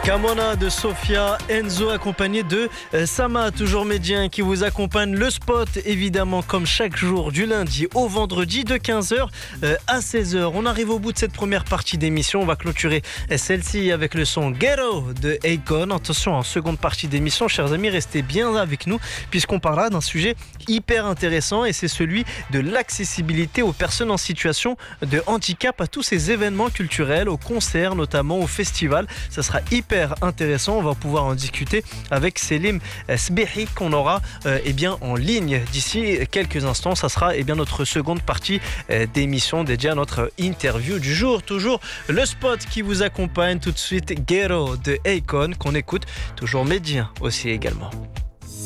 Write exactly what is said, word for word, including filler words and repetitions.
Camona de Sofia, Enzo accompagné de euh, Sama, toujours médien, qui vous accompagne. Le spot, évidemment, comme chaque jour, du lundi au vendredi, de quinze heures euh, à seize heures. On arrive au bout de cette première partie d'émission. On va clôturer celle-ci avec le son Ghetto de Akon. Attention, en seconde partie d'émission, chers amis, restez bien avec nous, puisqu'on parlera d'un sujet hyper intéressant, et c'est celui de l'accessibilité aux personnes en situation de handicap à tous ces événements culturels, aux concerts notamment, aux festivals. Ça sera hyper intéressant. On va pouvoir en discuter avec Selim Sbehi, qu'on aura euh, eh bien, en ligne d'ici quelques instants. Ça sera eh bien, notre seconde partie euh, d'émission dédiée à notre interview du jour. Toujours le spot qui vous accompagne. Tout de suite, Ghetto de Akon, qu'on écoute. Toujours médien aussi également.